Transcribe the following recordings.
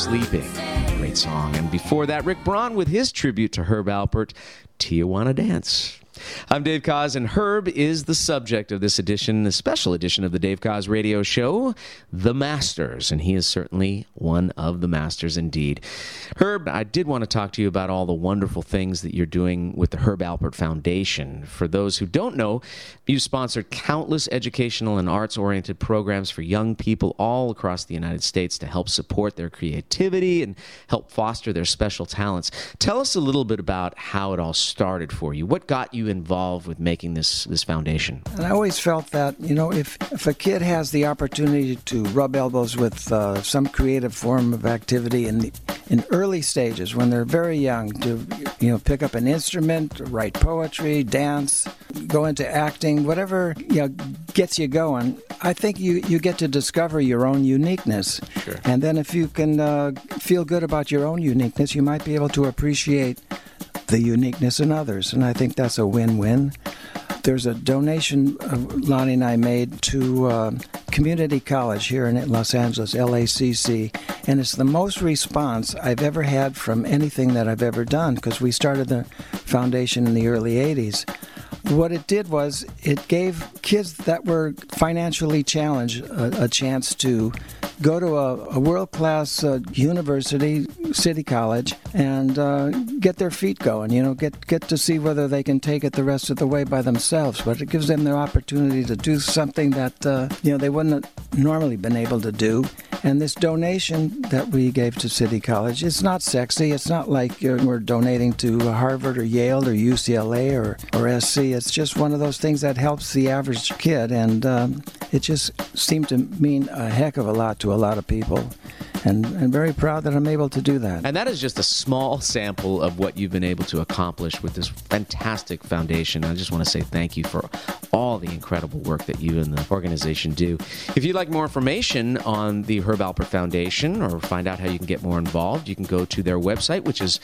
Sleeping. Great song. And before that, Rick Braun with his tribute to Herb Alpert, Tijuana Dance. I'm Dave Koz, and Herb is the subject of this edition, the special edition of the Dave Koz Radio Show, The Masters, and he is certainly one of the masters indeed. Herb, I did want to talk to you about all the wonderful things that you're doing with the Herb Alpert Foundation. For those who don't know, you've sponsored countless educational and arts-oriented programs for young people all across the United States to help support their creativity and help foster their special talents. Tell us a little bit about how it all started for you. What got you involved with making this foundation? And I always felt that, if a kid has the opportunity to rub elbows with some creative form of activity in early stages, when they're very young, to pick up an instrument, write poetry, dance, go into acting, whatever gets you going, I think you get to discover your own uniqueness. Sure. And then if you can feel good about your own uniqueness, you might be able to appreciate the uniqueness in others, and I think that's a win-win. There's a donation Lonnie and I made to community college here in Los Angeles, LACC, and it's the most response I've ever had from anything that I've ever done, because we started the foundation in the early 80s. What it did was it gave kids that were financially challenged a chance to go to a world-class university, city college, and get their feet going, get to see whether they can take it the rest of the way by themselves. But it gives them the opportunity to do something that, they wouldn't have normally been able to do. And this donation that we gave to City College, it's not sexy. It's not like we're donating to Harvard or Yale or UCLA or SC. It's just one of those things that helps the average kid, and it just seemed to mean a heck of a lot to a lot of people. And I'm very proud that I'm able to do that. And that is just a small sample of what you've been able to accomplish with this fantastic foundation. I just want to say thank you for all the incredible work that you and the organization do. If you'd like more information on the Herb Alpert Foundation or find out how you can get more involved, you can go to their website, which is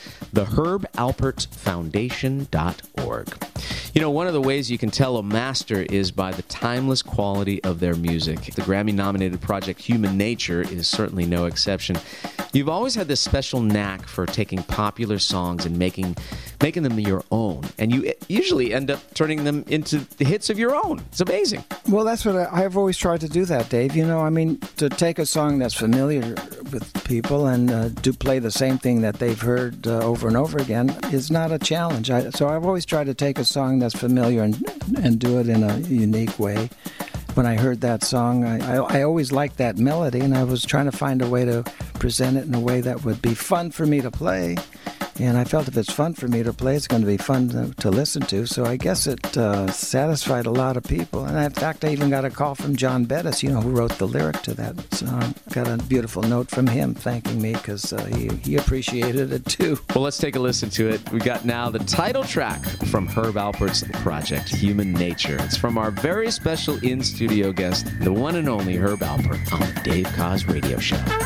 theherbalpertfoundation.org. One of the ways you can tell a master is by the timeless quality of their music. The Grammy-nominated project Human Nature is certainly no exception. You've always had this special knack for taking popular songs and making them your own, and you usually end up turning them into the hits of your own. It's amazing. Well, that's what I've always tried to do that, Dave. To take a song that's familiar with people and to play the same thing that they've heard over and over again is not a challenge. So I've always tried to take a song that's familiar and do it in a unique way. When I heard that song, I always liked that melody, and I was trying to find a way to present it in a way that would be fun for me to play. And I felt if it's fun for me to play, it's going to be fun to listen to. So I guess it satisfied a lot of people. And in fact, I even got a call from John Bettis, who wrote the lyric to that song. Got a beautiful note from him thanking me because he appreciated it too. Well, let's take a listen to it. We got now the title track from Herb Alpert's project, Human Nature. It's from our very special in-studio guest, the one and only Herb Alpert on the Dave Koz Radio Show.